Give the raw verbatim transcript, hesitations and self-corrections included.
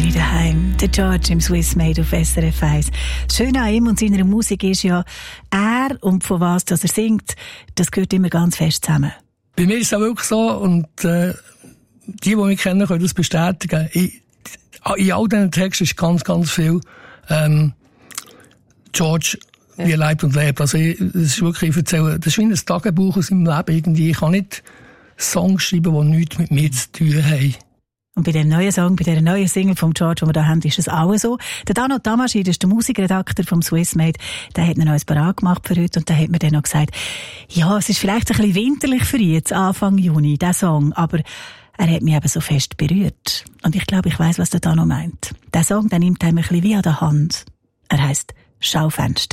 wie daheim. Der George im Swiss Made auf S R F eins. Das Schöne an ihm und seiner Musik ist ja, er und von was dass er singt, das gehört immer ganz fest zusammen. Bei mir ist es auch wirklich so, und äh, die, die mich kennen, können das bestätigen. Ich, in all diesen Texten ist ganz, ganz viel ähm, George, ja. Wie er lebt und lebt. Also ich, das ist wirklich, ich erzähle, das ist wie ein Tagebuch aus seinem Leben irgendwie. Ich kann nicht Songs schreiben, die nichts mit mir zu tun haben. Und bei dem neuen Song, bei dieser neuen Single von George, die wir da haben, ist es auch so. Der Dano Tamaschid ist der Musikredakteur vom Swissmade. Der hat ein neues Parat gemacht für heute und der hat mir dann noch gesagt, ja, es ist vielleicht ein bisschen winterlich für jetzt, Anfang Juni, der Song, aber er hat mich eben so fest berührt. Und ich glaube, ich weiss, was der Dano meint. Der Song, der nimmt einem ein bisschen wie an der Hand. Er heisst Schaufenster.